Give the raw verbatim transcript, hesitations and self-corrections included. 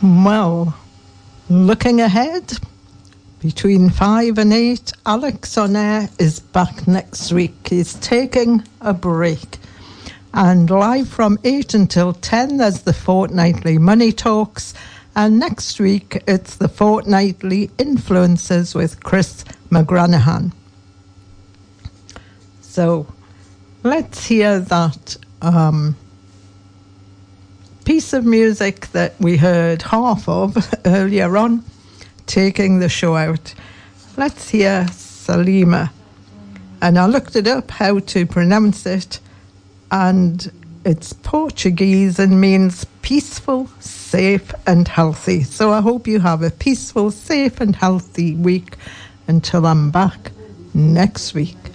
Well, looking ahead, between five and eight, Alex on Air is back next week. He's taking a break. And live from eight until ten, there's the Fortnightly Money Talks. And next week, it's the Fortnightly Influences with Chris McGranahan. So, let's hear that um, piece of music that we heard half of earlier on, taking the show out. Let's hear Salima. And I looked it up, how to pronounce it, and it's Portuguese and means peaceful, safe and healthy. So I hope you have a peaceful, safe and healthy week until I'm back next week.